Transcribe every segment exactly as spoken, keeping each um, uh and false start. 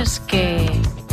és que...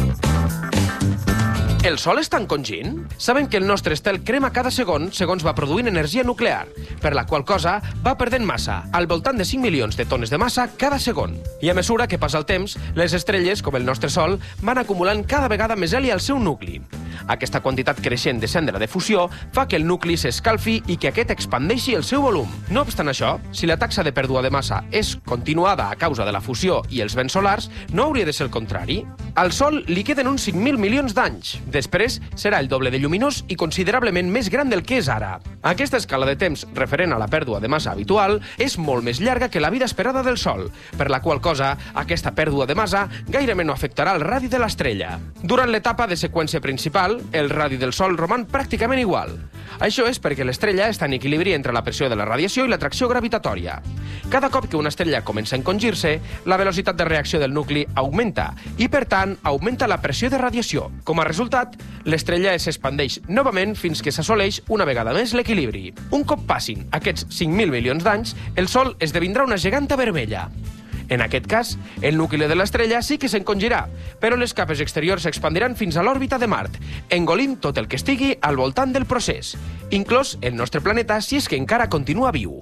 El Sol està encongint? Sabem que el nostre estel crema cada segon segons va produint energia nuclear, per la qual cosa va perdent massa, al voltant de cinc milions de tones de massa cada segon. I a mesura que passa el temps, les estrelles, com el nostre Sol, van acumulant cada vegada més heli al seu nucli. Aquesta quantitat creixent de cendra de fusió fa que el nucli s'escalfi i que aquest expandeixi el seu volum. No obstant això, si la taxa de pèrdua de massa és continuada a causa de la fusió i els vents solars, no hauria de ser el contrari. Al Sol li queden uns cinc mil milions d'anys. Després serà el doble de lluminós i considerablement més gran del que és ara. Aquesta escala de temps referent a la pèrdua de massa habitual és molt més llarga que la vida esperada del Sol, per la qual cosa aquesta pèrdua de massa gairebé no afectarà el radi de l'estrella. Durant l'etapa de seqüència principal, el radi del Sol roman pràcticament igual. Això és perquè l'estrella està en equilibri entre la pressió de la radiació i l'atracció gravitatòria. Cada cop que una estrella comença a encongir-se, la velocitat de reacció del nucli augmenta i, per tant, augmenta la pressió de radiació. Com a resultat, l'estrella s'expandeix novament fins que s'assoleix una vegada més l'equilibri. Un cop passin aquests cinc mil milions d'anys, el Sol esdevindrà una geganta vermella. En aquest cas, el nucli de l'estrella sí que s'encongirà, però les capes exteriors s'expandiran fins a l'òrbita de Mart, engolint tot el que estigui al voltant del procés, inclòs el nostre planeta si és que encara continua viu.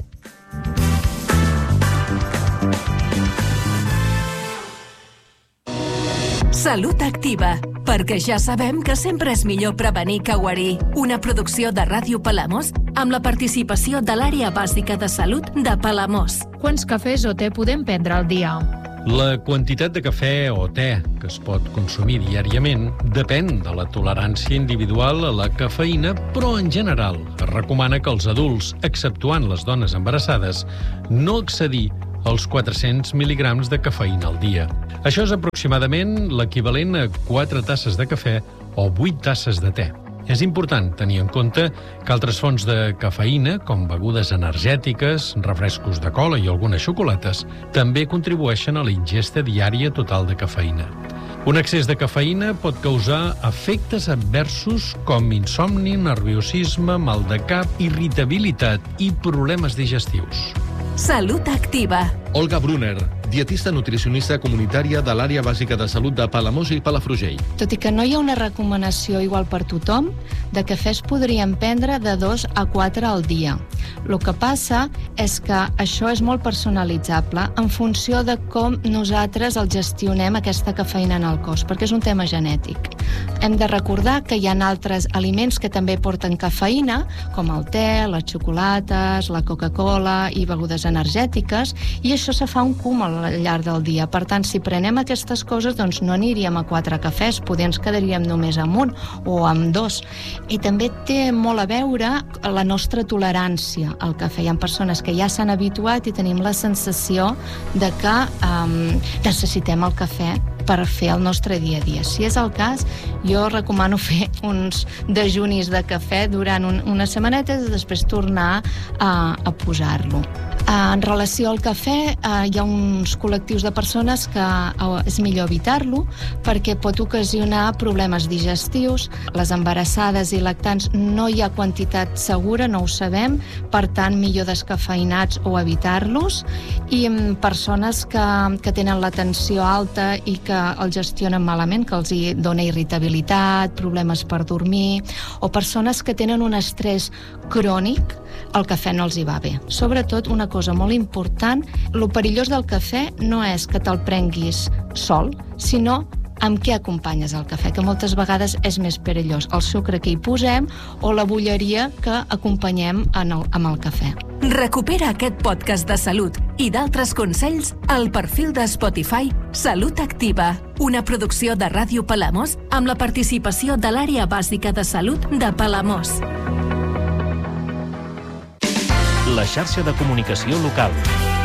Salut Activa, perquè ja sabem que sempre és millor prevenir que guarir. Una producció de Ràdio Palamós amb la participació de l'Àrea Bàsica de Salut de Palamós. Quants cafès o te podem prendre al dia? La quantitat de cafè o te que es pot consumir diàriament depèn de la tolerància individual a la cafeïna, però en general es recomana que els adults, exceptuant les dones embarassades, no excedir els quatre-cents mil·ligrams de cafeïna al dia. Això és aproximadament l'equivalent a quatre tasses de cafè o vuit tasses de te. És important tenir en compte que altres fonts de cafeïna, com begudes energètiques, refrescos de cola i algunes xocolates, també contribueixen a la ingesta diària total de cafeïna. Un excés de cafeïna pot causar efectes adversos com insomni, nerviosisme, mal de cap, irritabilitat i problemes digestius. Salut Activa. Olga Brunner, dietista nutricionista comunitària de l'Àrea Bàsica de Salut de Palamós i Palafrugell. Tot i que no hi ha una recomanació igual per tothom, de cafès podríem prendre de dos a quatre al dia. El que passa és que això és molt personalitzable en funció de com nosaltres el gestionem aquesta cafeïna en el cos, perquè és un tema genètic. Hem de recordar que hi ha altres aliments que també porten cafeïna, com el te, les xocolates, la Coca-Cola i begudes energètiques, i això se fa un cúmul al llarg del dia. Per tant, si prenem aquestes coses, doncs no aniríem a quatre cafès, potser ens quedaríem només amb un o amb dos. I també té molt a veure la nostra tolerància al cafè. Hi ha persones que ja s'han habituat i tenim la sensació de que um, necessitem el cafè per fer el nostre dia a dia. Si és el cas, jo recomano fer uns dejunis de cafè durant un, unes setmanetes i després tornar a, a posar-lo. En relació al cafè, hi ha uns col·lectius de persones que és millor evitar-lo perquè pot ocasionar problemes digestius. Les embarassades i lactants no hi ha quantitat segura, no ho sabem, per tant, millor descafeïnats o evitar-los. I persones que, que tenen la tensió alta i que el gestionen malament, que els hi dona irritabilitat, problemes per dormir, o persones que tenen un estrès crònic, el cafè no els hi va bé. Sobretot, una cosa molt important, lo perillós del cafè no és que te'l prenguis sol, sinó amb què acompanyes el cafè, que moltes vegades és més perillós, el sucre que hi posem o la bolleria que acompanyem en el, amb el cafè. Recupera aquest podcast de salut i d'altres consells al perfil de Spotify Salut Activa, una producció de Ràdio Palamós amb la participació de l'Àrea Bàsica de Salut de Palamós. La xarxa de comunicació local.